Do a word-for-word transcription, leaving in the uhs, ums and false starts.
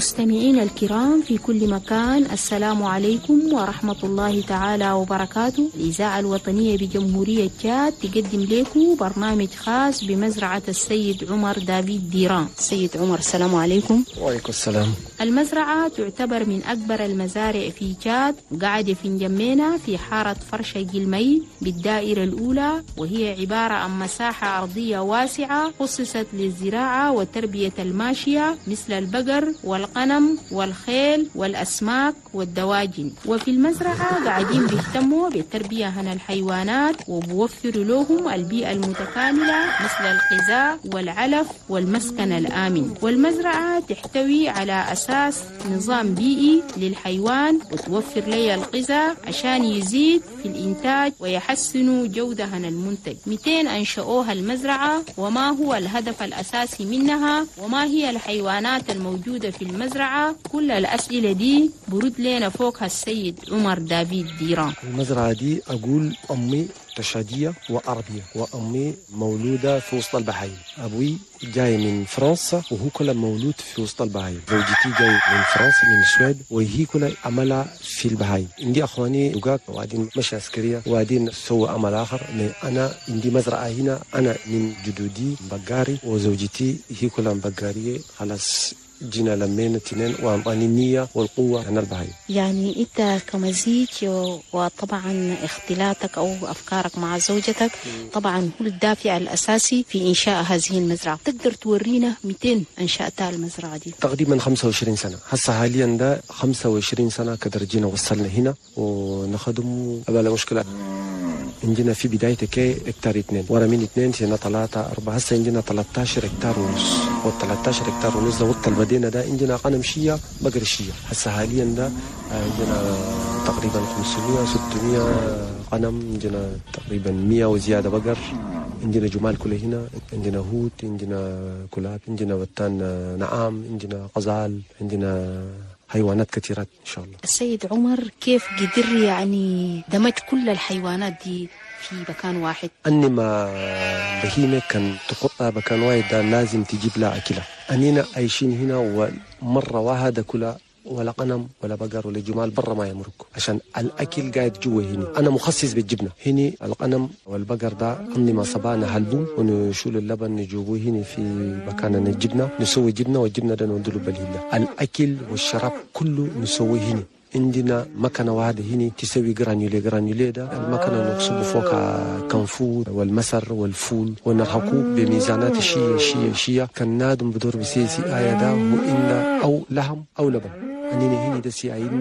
مستمعين الكرام في كل مكان، السلام عليكم ورحمة الله تعالى وبركاته. الإذاعة الوطنية بجمهورية تشاد تقدم لكم برنامج خاص بمزرعة السيد عمر دافيد ديران. السيد عمر السلام عليكم. وعليكم السلام. المزرعة تعتبر من أكبر المزارع في تشاد، وقاعدة في نجمينا في حارة فرشة جلمي بالدائرة الأولى، وهي عبارة عن مساحة أرضية واسعة خصصت للزراعة وتربية الماشية مثل البقر والغنم والخيل والأسماك والدواجن. وفي المزرعة قاعدين بيهتموا بالتربية عن الحيوانات وبوفروا لهم البيئة المتكاملة مثل الغذاء والعلف والمسكن الآمن. والمزرعة تحتوي على أساس نظام بيئي للحيوان وتوفر لي الغذاء عشان يزيد في الإنتاج ويحسنوا جودة عن المنتج. مئتين أنشأوها المزرعة، وما هو الهدف الأساسي منها، وما هي الحيوانات الموجودة في المزرعة؟ كل الأسئلة دي برد لنا فوقها السيد عمر دافيد ديران. المزرعة دي أقول أمي تشادية وعربية، وأمي مولودة في وسط البحايم. أبوي جاي من فرنسا وهو كله مولود في وسط البحايم. زوجتي جاي من فرنسا من السويد وهي كلها عملها في البحايم. عندي أخواني دقاق وبعدين مشي عسكرية وبعدين سوى عمل آخر. أنا عندي مزرعة هنا، أنا من جدودي بقاري وزوجتي هي كلها بقارية. خلاص جينا لمينا اثنين وأعطاني النية والقوة عن البهايم. يعني أنت كمزيج وطبعا اختلاطك أو أفكارك مع زوجتك طبعا هو الدافع الأساسي في إنشاء هذه المزرعة. تقدر تورينا مئتين أنشأتها المزرعة دي؟ تقريبا خمسة وعشرين سنة هسه حاليا، ده خمسة وعشرين سنة كدر جينا وصلنا هنا ونخدم بلا مشكلة. عندنا في بداية كي هكتار اثنين، ورا من اثنين سنة ثلاثة أربعة، هسه عندنا ثلاثة عشر هكتار ونص، وال13 هكتار ونص ده وقت البدينا ده عندنا غنم شية بقر شية. هسه حاليا ده عندنا تقريبا خمسمية ستمية غنم، عندنا تقريبا مية وزيادة بقر، عندنا جمال كله هنا، عندنا هوت، عندنا كلاب، عندنا بتان نعام، عندنا غزال، عندنا حيوانات كثيرات إن شاء الله. السيد عمر كيف قدر يعني دمج كل الحيوانات دي في مكان واحد؟ أني ما بهيمة كان تقطع مكان واحد ده لازم تجيب لها أكلها. أنينا عايشين هنا ومرة واحدة كلها ولا غنم ولا بقر ولا جمال برا ما يمرق، عشان الأكل قاعد جوا هنا. أنا مخصص بالجبنة هنا، الغنم والبقر ده عندي ما صبانا حلبهم ونشول اللبن نجيبوه هنا في مكان الجبنة، نسوي جبنة والجبنة ده نودله بالهلة. الأكل والشراب كله نسوي هنا. عندنا مكنة واحدة هنا تسوي جرانيولي. جرانيولي ده المكنة نقصب فوقها كنفور والمسر والفول ونرحقوه بميزانات شيء شيء شيء. كان نادم بدور بسيسي آية ده وإن أو لحم أو لبن. أنينا هنا ده سيعين